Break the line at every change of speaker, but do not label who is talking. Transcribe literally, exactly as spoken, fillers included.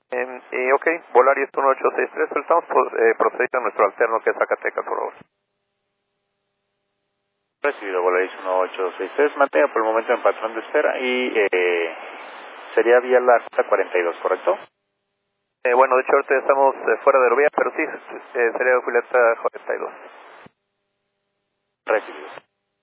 Eh, eh, ok, Volaris uno ocho seis tres, estamos eh, procediendo a nuestro alterno que es Zacatecas, por favor.
Recibido, Volaris uno ocho seis tres, mantenga por el momento en patrón de espera y eh, sería vía la ruta cuarenta y dos, ¿correcto?
Eh, bueno, de hecho ahorita estamos eh, fuera de Aerovía, pero sí, eh, sería Julieta cuarenta y dos.
Recibido.